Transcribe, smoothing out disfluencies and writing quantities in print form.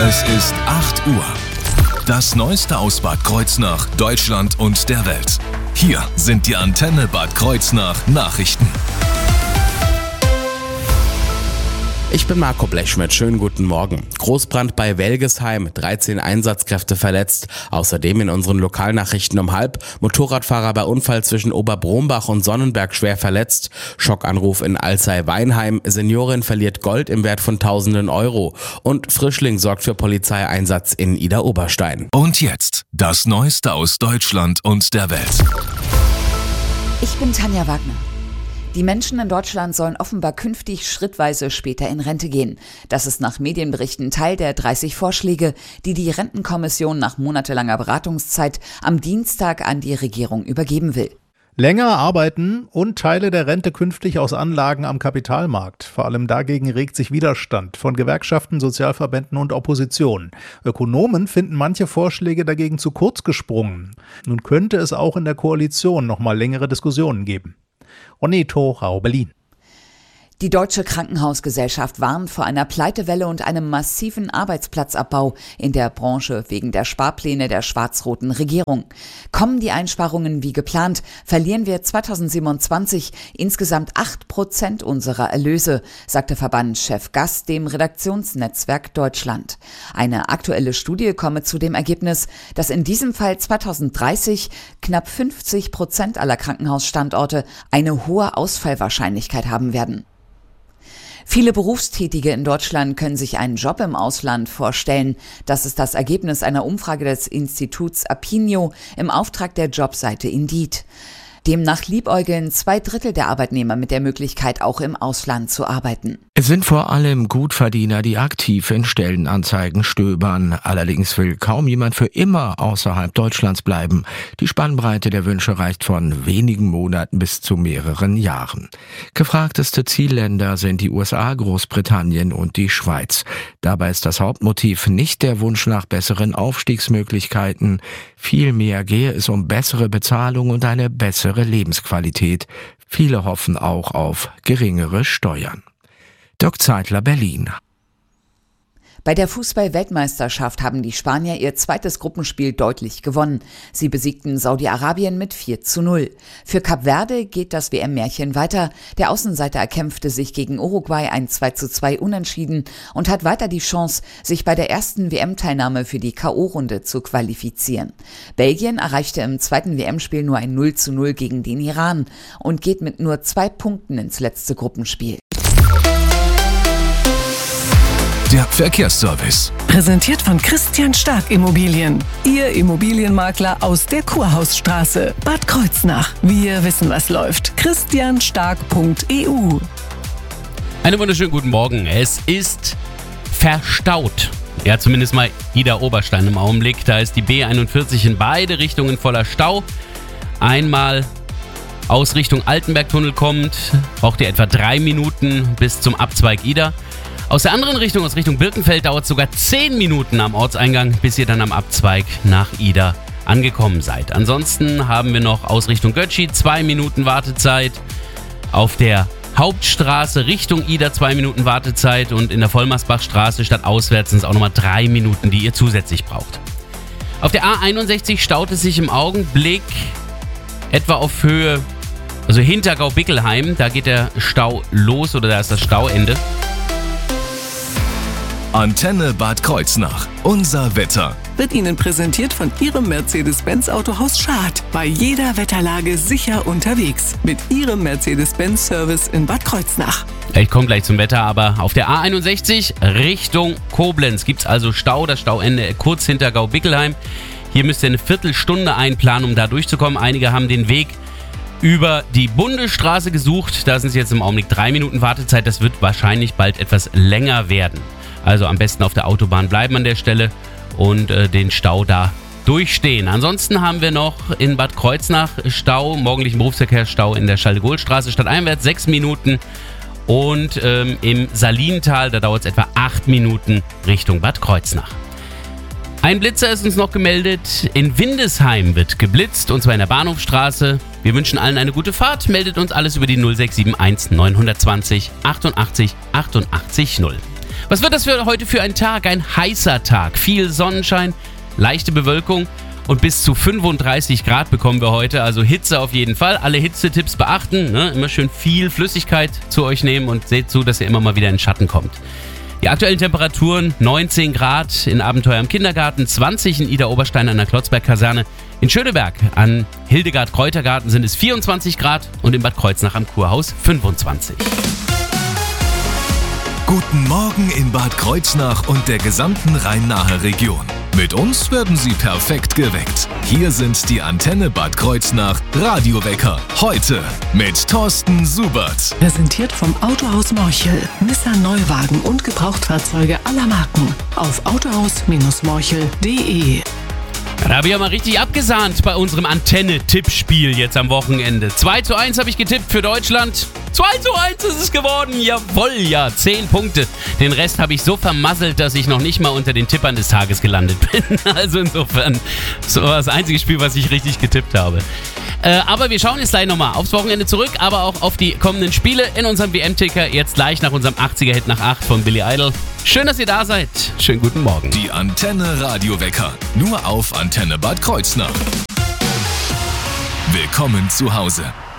Es ist 8 Uhr. Das Neueste aus Bad Kreuznach, Deutschland und der Welt. Hier sind die Antenne Bad Kreuznach Nachrichten. Ich bin Marco Blechschmidt, schönen guten Morgen. Großbrand bei Welgesheim, 13 Einsatzkräfte verletzt. Außerdem in unseren Lokalnachrichten um 12:30, Motorradfahrer bei Unfall zwischen Oberbrombach und Sonnenberg schwer verletzt. Schockanruf in Alzey-Weinheim, Seniorin verliert Gold im Wert von Tausenden Euro. Und Frischling sorgt für Polizeieinsatz in Idar-Oberstein. Und jetzt das Neueste aus Deutschland und der Welt. Ich bin Tanja Wagner. Die Menschen in Deutschland sollen offenbar künftig schrittweise später in Rente gehen. Das ist nach Medienberichten Teil der 30 Vorschläge, die die Rentenkommission nach monatelanger Beratungszeit am Dienstag an die Regierung übergeben will. Länger arbeiten und Teile der Rente künftig aus Anlagen am Kapitalmarkt. Vor allem dagegen regt sich Widerstand von Gewerkschaften, Sozialverbänden und Opposition. Ökonomen finden manche Vorschläge dagegen zu kurz gesprungen. Nun könnte es auch in der Koalition noch mal längere Diskussionen geben. Oneto, Rau, Berlin. Die Deutsche Krankenhausgesellschaft warnt vor einer Pleitewelle und einem massiven Arbeitsplatzabbau in der Branche wegen der Sparpläne der schwarz-roten Regierung. Kommen die Einsparungen wie geplant, verlieren wir 2027 insgesamt 8% unserer Erlöse, sagte Verbandschef Gast dem Redaktionsnetzwerk Deutschland. Eine aktuelle Studie komme zu dem Ergebnis, dass in diesem Fall 2030 knapp 50% aller Krankenhausstandorte eine hohe Ausfallwahrscheinlichkeit haben werden. Viele Berufstätige in Deutschland können sich einen Job im Ausland vorstellen. Das ist das Ergebnis einer Umfrage des Instituts Apinio im Auftrag der Jobseite Indeed. Demnach liebäugeln 2/3 der Arbeitnehmer mit der Möglichkeit, auch im Ausland zu arbeiten. Es sind vor allem Gutverdiener, die aktiv in Stellenanzeigen stöbern. Allerdings will kaum jemand für immer außerhalb Deutschlands bleiben. Die Spannbreite der Wünsche reicht von wenigen Monaten bis zu mehreren Jahren. Gefragteste Zielländer sind die USA, Großbritannien und die Schweiz. Dabei ist das Hauptmotiv nicht der Wunsch nach besseren Aufstiegsmöglichkeiten. Vielmehr gehe es um bessere Bezahlung und eine bessere Lebensqualität. Viele hoffen auch auf geringere Steuern. Dirk Zeitler, Berlin. Bei der Fußball-Weltmeisterschaft haben die Spanier ihr zweites Gruppenspiel deutlich gewonnen. Sie besiegten Saudi-Arabien mit 4:0. Für Kap Verde geht das WM-Märchen weiter. Der Außenseiter erkämpfte sich gegen Uruguay ein 2:2 Unentschieden und hat weiter die Chance, sich bei der ersten WM-Teilnahme für die K.O.-Runde zu qualifizieren. Belgien erreichte im zweiten WM-Spiel nur ein 0:0 gegen den Iran und geht mit nur 2 Punkten ins letzte Gruppenspiel. Der Verkehrsservice. Präsentiert von Christian Stark Immobilien. Ihr Immobilienmakler aus der Kurhausstraße, Bad Kreuznach. Wir wissen, was läuft. christianstark.eu. Einen wunderschönen guten Morgen. Es ist verstaut. Ja, zumindest mal Idar-Oberstein im Augenblick. Da ist die B41 in beide Richtungen voller Stau. Einmal aus Richtung Altenbergtunnel kommt, braucht ihr etwa 3 Minuten bis zum Abzweig Idar. Aus der anderen Richtung, aus Richtung Birkenfeld, dauert es sogar 10 Minuten am Ortseingang, bis ihr dann am Abzweig nach Idar angekommen seid. Ansonsten haben wir noch aus Richtung Götschi 2 Minuten Wartezeit. Auf der Hauptstraße Richtung Idar 2 Minuten Wartezeit und in der Vollmersbachstraße statt auswärts sind es auch nochmal 3 Minuten, die ihr zusätzlich braucht. Auf der A61 staut es sich im Augenblick etwa auf Höhe, also hinter Gau-Bickelheim. Da geht der Stau los oder da ist das Stauende. Antenne Bad Kreuznach. Unser Wetter. Wird Ihnen präsentiert von Ihrem Mercedes-Benz Autohaus Schad. Bei jeder Wetterlage sicher unterwegs. Mit Ihrem Mercedes-Benz-Service in Bad Kreuznach. Ich komme gleich zum Wetter, aber auf der A61 Richtung Koblenz gibt es also Stau. Das Stauende kurz hinter Gau-Bickelheim. Hier müsst ihr eine Viertelstunde einplanen, um da durchzukommen. Einige haben den Weg über die Bundesstraße gesucht. Da sind es jetzt im Augenblick 3 Minuten Wartezeit. Das wird wahrscheinlich bald etwas länger werden. Also am besten auf der Autobahn bleiben an der Stelle und den Stau da durchstehen. Ansonsten haben wir noch in Bad Kreuznach Stau, morgendlichen Berufsverkehrsstau in der Schalde-Gohl-Straße stadteinwärts 6 Minuten und im Salintal, da dauert es etwa 8 Minuten Richtung Bad Kreuznach. Ein Blitzer ist uns noch gemeldet. In Windesheim wird geblitzt und zwar in der Bahnhofstraße. Wir wünschen allen eine gute Fahrt. Meldet uns alles über die 0671 920 88 88 0. Was wird das heute für ein Tag? Ein heißer Tag. Viel Sonnenschein, leichte Bewölkung und bis zu 35 Grad bekommen wir heute. Also Hitze auf jeden Fall. Alle Hitzetipps beachten. Ne? Immer schön viel Flüssigkeit zu euch nehmen und seht zu, dass ihr immer mal wieder in den Schatten kommt. Die aktuellen Temperaturen 19 Grad in Abenteuer im Kindergarten, 20 in Idar-Oberstein an der Klotzberg-Kaserne. In Schöneberg an Hildegard-Kräutergarten sind es 24 Grad und in Bad Kreuznach am Kurhaus 25. Guten Morgen in Bad Kreuznach und der gesamten Rhein-Nahe Region. Mit uns werden Sie perfekt geweckt. Hier sind die Antenne Bad Kreuznach Radiowecker. Heute mit Thorsten Subert. Präsentiert vom Autohaus Morchel. Nissan Neuwagen und Gebrauchtfahrzeuge aller Marken. Auf autohaus-morchel.de. Da habe ich ja mal richtig abgesahnt bei unserem Antenne-Tippspiel jetzt am Wochenende. 2:1 habe ich getippt für Deutschland. 2:1 ist es geworden. Jawohl, ja, 10 Punkte. Den Rest habe ich so vermasselt, dass ich noch nicht mal unter den Tippern des Tages gelandet bin. Also insofern, das war das einzige Spiel, was ich richtig getippt habe. Aber wir schauen jetzt gleich nochmal aufs Wochenende zurück, aber auch auf die kommenden Spiele in unserem WM-Ticker. Jetzt gleich nach unserem 80er-Hit nach 8 von Billy Idol. Schön, dass ihr da seid. Schönen guten Morgen. Die Antenne Radiowecker. Nur auf Antenne Bad Kreuznach. Willkommen zu Hause.